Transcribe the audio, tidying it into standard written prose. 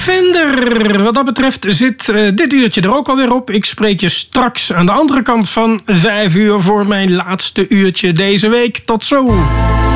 Vinder. Wat dat betreft zit dit uurtje er ook alweer op. Ik spreek je straks aan de andere kant van 5 uur voor mijn laatste uurtje deze week. Tot zo.